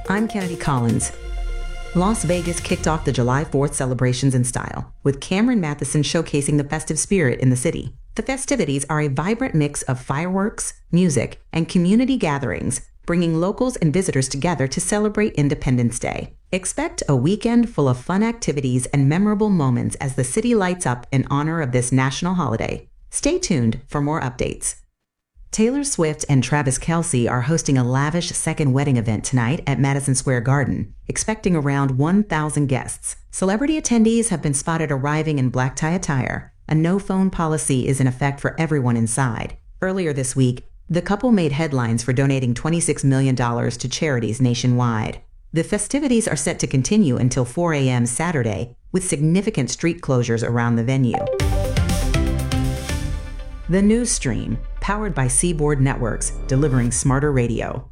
I'm Kennedy Collins. Las Vegas kicked off the July 4th celebrations in style, with Cameron Matheson showcasing the festive spirit in the city. The festivities are a vibrant mix of fireworks, music, and community gatherings, bringing locals and visitors together to celebrate Independence Day. Expect a weekend full of fun activities and memorable moments as the city lights up in honor of this national holiday. Stay tuned for more updates. Taylor Swift and Travis Kelce are hosting a lavish second wedding event tonight at Madison Square Garden, expecting around 1,000 guests. Celebrity attendees have been spotted arriving in black tie attire. A no-phone policy is in effect for everyone inside. Earlier this week, the couple made headlines for donating $26 million to charities nationwide. The festivities are set to continue until 4 a.m. Saturday, with significant street closures around the venue. The News Stream, powered by Seaboard Networks, delivering smarter radio.